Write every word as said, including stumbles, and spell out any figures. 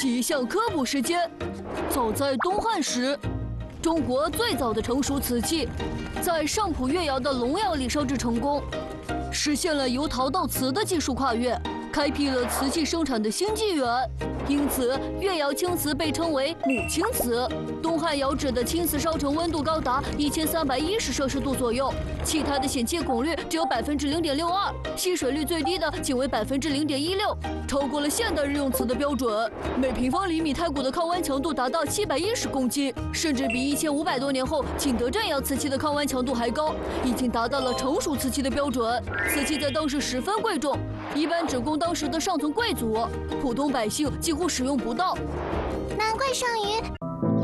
气象科普时间。早在东汉时，中国最早的成熟瓷器在上浦越窑的龙窑里烧制成功，实现了由陶到瓷的技术跨越，开辟了瓷器生产的新纪元。因此，越窑青瓷被称为母青瓷。东汉窑址的青瓷烧成温度高达一千三百一十摄氏度左右，气态的显气汞率只有百分之零点六二，吸水率最低的仅为百分之零点一六，超过了现代日用瓷的标准。每平方厘米胎骨的抗剜强度达到七百一十公斤，甚至比一千五百多年后景德镇窑瓷器的抗剜强度还高，已经达到了成熟瓷器的标准。瓷器在当时十分贵重，一般只供当时的上层贵族，普通百姓几乎使用不到。 难怪上虞